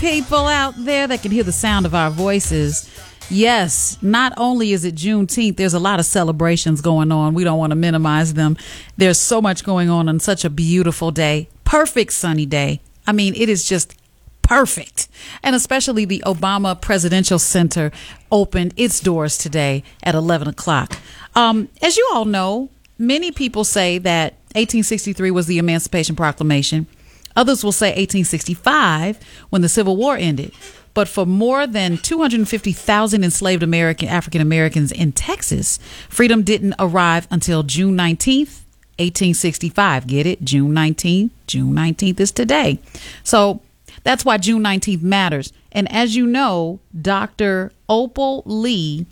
people out there that can hear the sound of our voices. Yes, not only is it Juneteenth, there's a lot of celebrations going on. We don't want to minimize them. There's so much going on such a beautiful day. Perfect sunny day. I mean, it is just perfect. And especially the Obama Presidential Center opened its doors today at 11 o'clock. As you all know, many people say that 1863 was the Emancipation Proclamation. Others will say 1865 when the Civil War ended. But for more than 250,000 enslaved African Americans in Texas, freedom didn't arrive until June 19th, 1865. Get it? June 19th. June 19th is today. So that's why June 19th matters. And as you know, Dr. Opal Lee,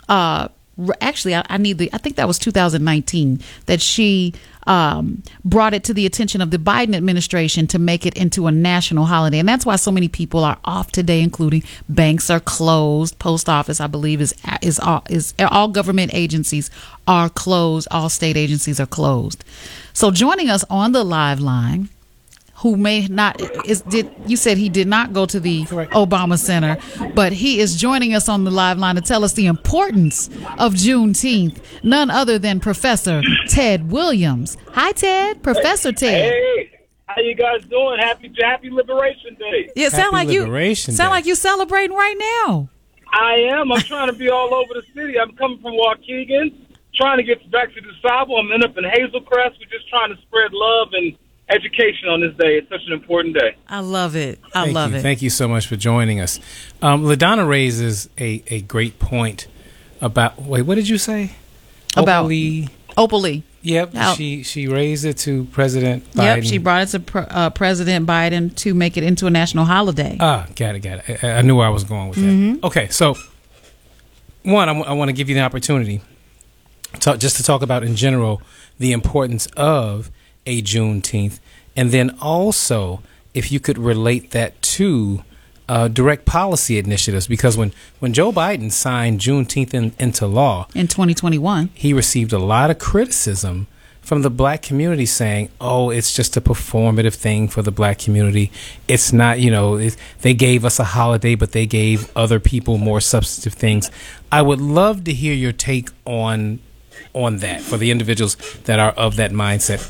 actually, I think that was 2019 that she brought it to the attention of the Biden administration to make it into a national holiday. And that's why so many people are off today, including banks are closed. Post office, I believe, is all government agencies are closed. All state agencies are closed. So joining us on the live line, who may not you said he did not go to the Correct. Obama Center, but he is joining us on the live line to tell us the importance of Juneteenth. None other than Professor Ted Williams. Hi, Ted. Professor Ted. Hey, how you guys doing? Happy Liberation Day. Yeah, sound like you celebrating right now. I am. I'm trying to be all over the city. I'm coming from Waukegan, trying to get back to DuSable. I'm ending up in Hazelcrest. We're just trying to spread love and education on this day. It's such an important day. I love it. I love it. Thank you so much for joining us. LaDonna raises a great point about, wait, what did you say? About Opal Lee. Yep. Now, she raised it to President Biden. Yep, she brought it to President Biden to make it into a national holiday. Got it. I knew where I was going with that. Mm-hmm. Okay, so one, I want to give you the opportunity just to talk about in general the importance of a Juneteenth, and then also if you could relate that to direct policy initiatives, because when Joe Biden signed Juneteenth into law in 2021, he received a lot of criticism from the black community saying, oh, it's just a performative thing for the black community. It's not, they gave us a holiday, but they gave other people more substantive things. I would love to hear your take on that for the individuals that are of that mindset.